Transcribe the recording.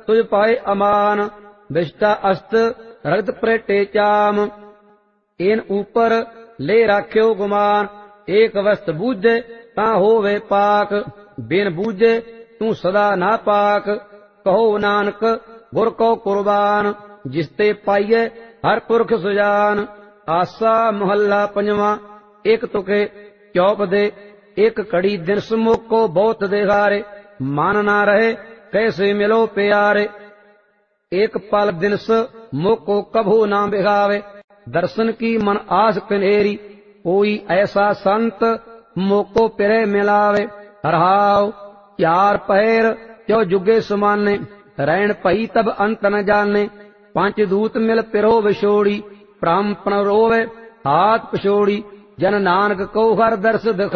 तुझ पाए अमान। विष्टा अस्त रगत प्रेटे चाम। इन ऊपर ले राख्यो गुमान। एक वस्त बूझे ता होवे पाक। बिन बूझे तू सदा ना पाक। कहो नानक गुर को कुर्बान। जिसते पाइये हर पुरख सुजान। आसा मोहल्ला पंजवा। एक तुके चौप दे एक कड़ी दिन समूह को बहुत देहारे। मान ना रहे कैसे मिलो प्यारे। एक पल दिनस मोको कभू ना बिगावे। दर्शन की मन आस कनेरी। कोई ऐसा संत मोको पिरे मिलावे। हरहाव चार पहर त्यो जुगे समाने। रैन पई तब अंत न जाने। पंच दूत मिल पिरो विछोड़ी। प्राण रोवे हाथ पछोड़ी। जन नानक को हर दर्श दिखा।